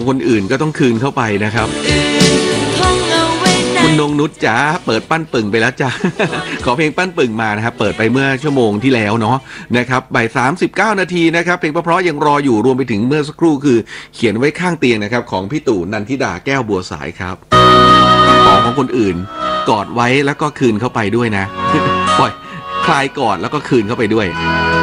คนอื่นก็ต้องคืนเข้าไปนะครับคุณนงนุชจ๋าเปิดปั้นปึ่งไปแล้วจ้า ขอเพลงปั้นปึ่งมานะครับเปิดไปเมื่อชั่วโมงที่แล้วเนาะนะครับบ่าย39 นาทีนะครับเพลงเพราะๆยังรออยู่รวมไปถึงเมื่อสักครู่คือเขียนไว้ข้างเตียงนะครับของพี่ตู่นันทิดาแก้วบัวสายครับของคนอื่นกอดไว้แล้วก็คืนเข้าไปด้วยนะ ปล่อยคลายกอดแล้วก็คืนเข้าไปด้วย